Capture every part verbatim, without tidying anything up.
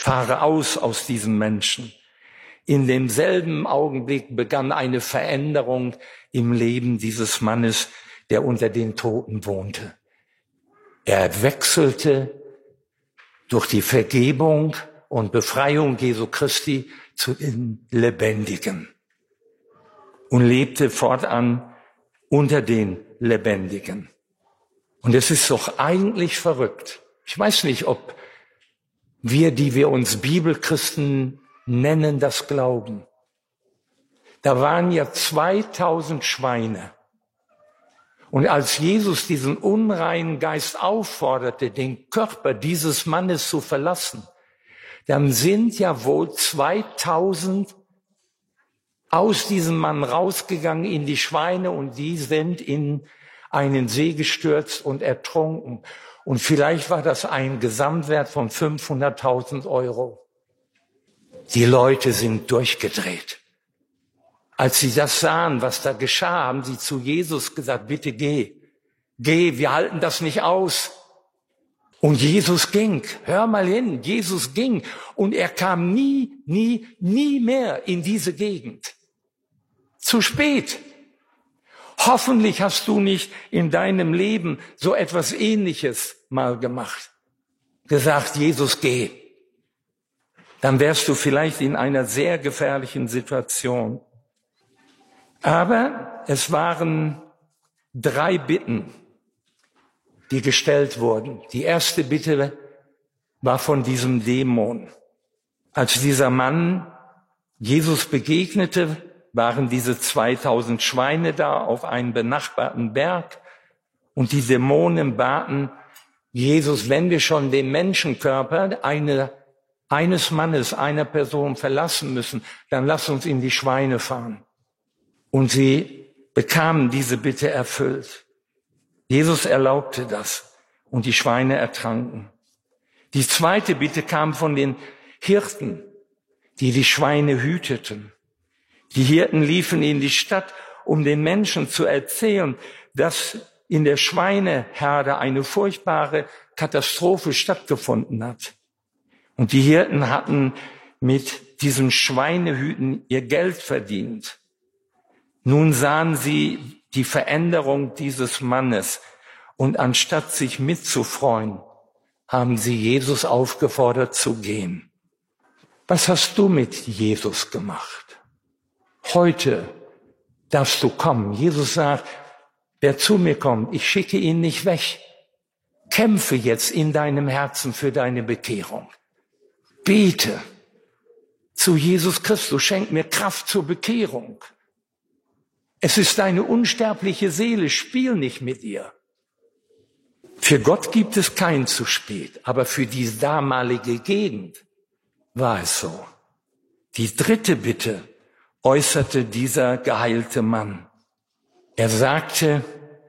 fahre aus aus diesem Menschen. In demselben Augenblick begann eine Veränderung im Leben dieses Mannes, der unter den Toten wohnte. Er wechselte durch die Vergebung und Befreiung Jesu Christi zu den Lebendigen und lebte fortan unter den Lebendigen. Und es ist doch eigentlich verrückt. Ich weiß nicht, ob wir, die wir uns Bibelchristen nennen, das glauben. Da waren ja zweitausend Schweine. Und als Jesus diesen unreinen Geist aufforderte, den Körper dieses Mannes zu verlassen, dann sind ja wohl zweitausend aus diesem Mann rausgegangen in die Schweine und die sind in einen See gestürzt und ertrunken. Und vielleicht war das ein Gesamtwert von fünfhunderttausend Euro. Die Leute sind durchgedreht. Als sie das sahen, was da geschah, haben sie zu Jesus gesagt, bitte geh, geh, wir halten das nicht aus. Und Jesus ging, hör mal hin, Jesus ging und er kam nie, nie, nie mehr in diese Gegend. Zu spät. Hoffentlich hast du nicht in deinem Leben so etwas Ähnliches mal gemacht. Gesagt, Jesus, geh. Dann wärst du vielleicht in einer sehr gefährlichen Situation. Aber es waren drei Bitten, die gestellt wurden. Die erste Bitte war von diesem Dämon. Als dieser Mann Jesus begegnete, waren diese zweitausend Schweine da auf einem benachbarten Berg und die Dämonen baten Jesus, wenn wir schon den Menschenkörper eine, eines Mannes, einer Person verlassen müssen, dann lass uns in die Schweine fahren. Und sie bekamen diese Bitte erfüllt. Jesus erlaubte das und die Schweine ertranken. Die zweite Bitte kam von den Hirten, die die Schweine hüteten. Die Hirten liefen in die Stadt, um den Menschen zu erzählen, dass in der Schweineherde eine furchtbare Katastrophe stattgefunden hat. Und die Hirten hatten mit diesen Schweinehüten ihr Geld verdient. Nun sahen sie die Veränderung dieses Mannes und anstatt sich mitzufreuen, haben sie Jesus aufgefordert zu gehen. Was hast du mit Jesus gemacht? Heute darfst du kommen. Jesus sagt, wer zu mir kommt, ich schicke ihn nicht weg. Kämpfe jetzt in deinem Herzen für deine Bekehrung. Bete zu Jesus Christus, schenk mir Kraft zur Bekehrung. Es ist deine unsterbliche Seele, spiel nicht mit ihr. Für Gott gibt es kein zu spät, aber für die damalige Gegend war es so. Die dritte Bitte äußerte dieser geheilte Mann. Er sagte,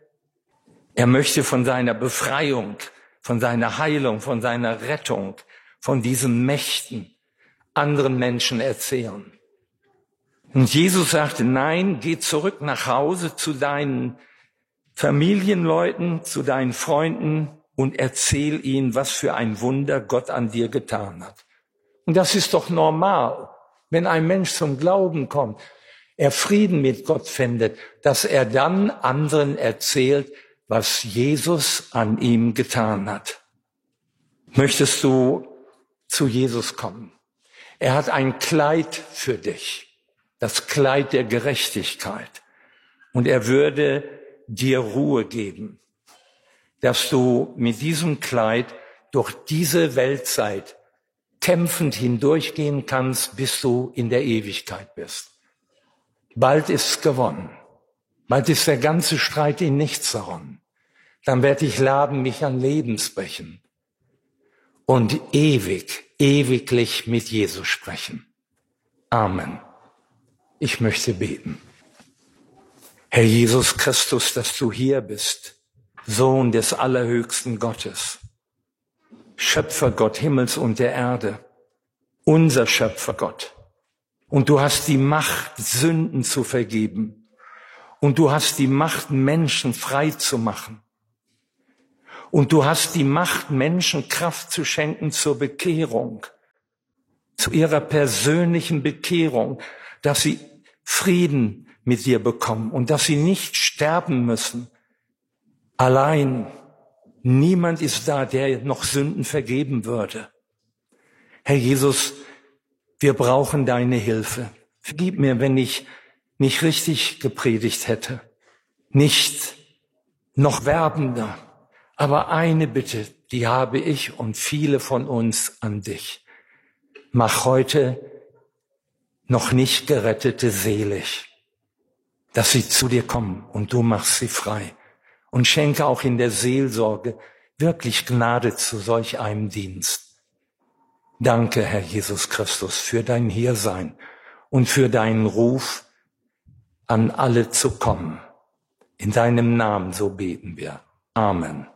er möchte von seiner Befreiung, von seiner Heilung, von seiner Rettung, von diesen Mächten anderen Menschen erzählen. Und Jesus sagte, nein, geh zurück nach Hause zu deinen Familienleuten, zu deinen Freunden und erzähl ihnen, was für ein Wunder Gott an dir getan hat. Und das ist doch normal, wenn ein Mensch zum Glauben kommt, er Frieden mit Gott findet, dass er dann anderen erzählt, was Jesus an ihm getan hat. Möchtest du zu Jesus kommen? Er hat ein Kleid für dich. Das Kleid der Gerechtigkeit. Und er würde dir Ruhe geben, dass du mit diesem Kleid durch diese Weltzeit kämpfend hindurchgehen kannst, bis du in der Ewigkeit bist. Bald ist's gewonnen. Bald ist der ganze Streit in nichts daran. Dann werde ich laden mich an Lebensbrechen und ewig, ewiglich mit Jesus sprechen. Amen. Ich möchte beten. Herr Jesus Christus, dass du hier bist, Sohn des allerhöchsten Gottes, Schöpfergott Himmels und der Erde, unser Schöpfergott. Und du hast die Macht, Sünden zu vergeben. Und du hast die Macht, Menschen frei zu machen. Und du hast die Macht, Menschen Kraft zu schenken zur Bekehrung zu ihrer persönlichen Bekehrung, dass sie Frieden mit dir bekommen und dass sie nicht sterben müssen. Allein, niemand ist da, der noch Sünden vergeben würde. Herr Jesus, wir brauchen deine Hilfe. Vergib mir, wenn ich nicht richtig gepredigt hätte, nicht noch werbender. Aber eine Bitte, die habe ich und viele von uns an dich. Mach heute noch nicht Gerettete selig, dass sie zu dir kommen und du machst sie frei. Und schenke auch in der Seelsorge wirklich Gnade zu solch einem Dienst. Danke, Herr Jesus Christus, für dein Hiersein und für deinen Ruf, an alle zu kommen. In deinem Namen, so beten wir. Amen.